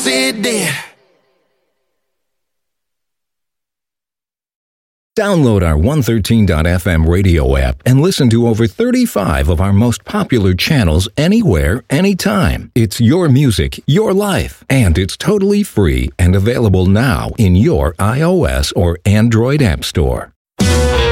say it then. Download our 113.fm radio app and listen to over 35 of our most popular channels anywhere, anytime. It's your music, your life, and it's totally free and available now in your iOS or Android app store.